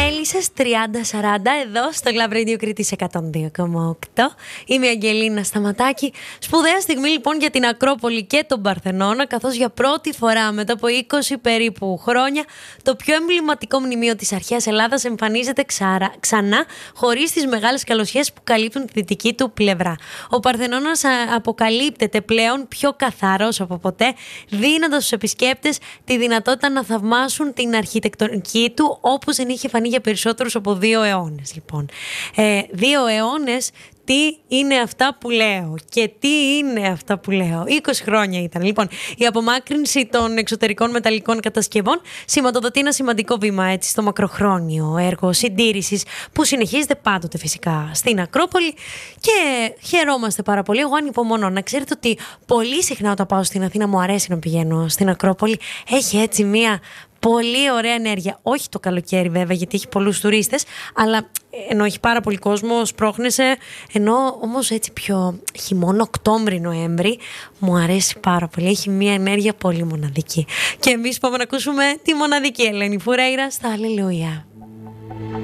Μέλισσες 30-40 εδώ στο Love Radio Κρήτης 102,8. Είμαι η Αγγελίνα Σταματάκη. Σπουδαία στιγμή λοιπόν για την Ακρόπολη και τον Παρθενώνα, καθώς για πρώτη φορά μετά από 20 περίπου χρόνια το πιο εμβληματικό μνημείο της αρχαίας Ελλάδας εμφανίζεται ξανά, χωρίς τις μεγάλες καλοσιές που καλύπτουν τη δυτική του πλευρά. Ο Παρθενώνας αποκαλύπτεται πλέον πιο καθαρός από ποτέ, δίνοντας στους επισκέπτες τη δυνατότητα να θαυμάσουν την αρχιτεκτονική του όπως δεν είχε φανεί για περισσότερους από 2 αιώνες. Λοιπόν, 2 αιώνες. Τι είναι αυτά που λέω και τι είναι αυτά που λέω. 20 χρόνια ήταν. Λοιπόν, η απομάκρυνση των εξωτερικών μεταλλικών κατασκευών σηματοδοτεί ένα σημαντικό βήμα έτσι, στο μακροχρόνιο έργο συντήρησης που συνεχίζεται πάντοτε φυσικά στην Ακρόπολη και χαιρόμαστε πάρα πολύ. Εγώ ανυπομονώ. Να ξέρετε ότι πολύ συχνά όταν πάω στην Αθήνα μου αρέσει να πηγαίνω στην Ακρόπολη. Έχει έτσι μία πολύ ωραία ενέργεια. Όχι το καλοκαίρι βέβαια, γιατί έχει πολλούς τουρίστες, αλλά ενώ έχει πάρα πολύ κόσμο, σπρώχνεσαι. Ενώ όμως έτσι πιο χειμώνα, Οκτώβρη-Νοέμβρη, μου αρέσει πάρα πολύ. Έχει μια ενέργεια πολύ μοναδική. Και εμείς πάμε να ακούσουμε τη μοναδική Ελένη Φουρέιρα στα Αλληλούια.